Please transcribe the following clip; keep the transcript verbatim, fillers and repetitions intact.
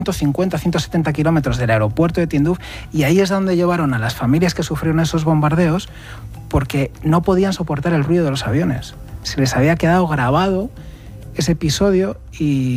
ciento cincuenta, ciento setenta kilómetros del aeropuerto de Tinduf, y ahí es donde llevaron a las familias que sufrieron esos bombardeos porque no podían soportar el ruido de los aviones. Se les había quedado grabado ese episodio y